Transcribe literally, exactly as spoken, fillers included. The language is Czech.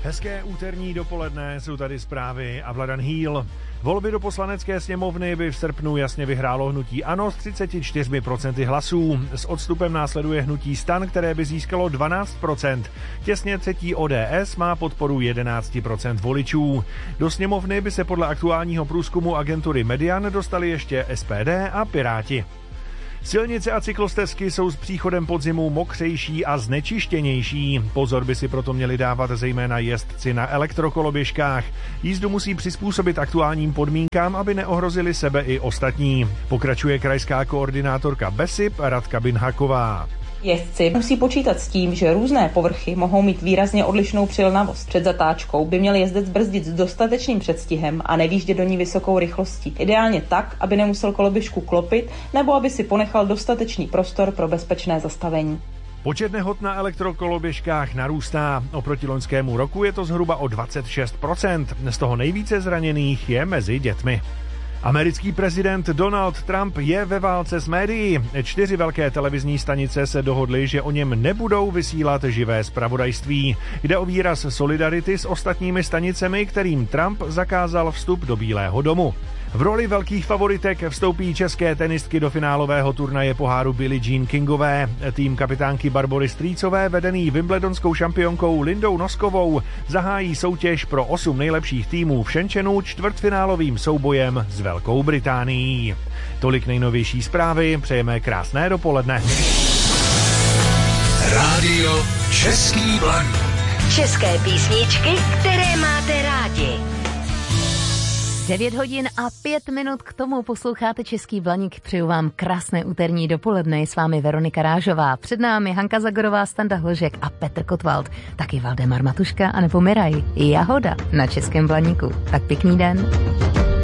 Hezké úterní dopoledne, jsou tady zprávy a Vladan Hýl. Volby do poslanecké sněmovny by v srpnu jasně vyhrálo hnutí ANO s třiceti čtyřmi procenty hlasů. S odstupem následuje hnutí STAN, které by získalo dvanáct procent. Těsně třetí O D S má podporu jedenáct procent voličů. Do sněmovny by se podle aktuálního průzkumu agentury Median dostali ještě S P D a Piráti. Silnice a cyklostezky jsou s příchodem podzimu mokřejší a znečištěnější. Pozor by si proto měli dávat zejména jezdci na elektrokoloběžkách. Jízdu musí přizpůsobit aktuálním podmínkám, aby neohrozili sebe i ostatní. Pokračuje krajská koordinátorka BESIP Radka Binhaková. Jezdci musí počítat s tím, že různé povrchy mohou mít výrazně odlišnou přilnavost. Před zatáčkou by měl jezdec brzdit s dostatečným předstihem a nevýjíždět do ní vysokou rychlostí. Ideálně tak, aby nemusel koloběžku klopit nebo aby si ponechal dostatečný prostor pro bezpečné zastavení. Počet nehod na elektrokoloběžkách narůstá. Oproti loňskému roku je to zhruba o dvacet šest procent. Z toho nejvíce zraněných je mezi dětmi. Americký prezident Donald Trump je ve válce s médií. Čtyři velké televizní stanice se dohodly, že o něm nebudou vysílat živé zpravodajství. Jde o výraz solidarity s ostatními stanicemi, kterým Trump zakázal vstup do Bílého domu. V roli velkých favoritek vstoupí české tenistky do finálového turnaje poháru Billie Jean Kingové. Tým kapitánky Barbory Strýcové, vedený wimbledonskou šampionkou Lindou Noskovou, zahájí soutěž pro osm nejlepších týmů v Shenzhenu čtvrtfinálovým soubojem s Velkou Británií. Tolik nejnovější zprávy, přejeme krásné dopoledne. Rádio Český Blaník. České písničky, které máte rádi. devět hodin a pět minut k tomu posloucháte Český Blaník. Přeju vám krásné úterní dopoledne. Je s vámi Veronika Rážová. Před námi Hanka Zagorová, Standa Hložek a Petr Kotwald. Taky Valdemar Matuška a nebo Miraj. Jahoda na Českém Blaníku. Tak pěkný den.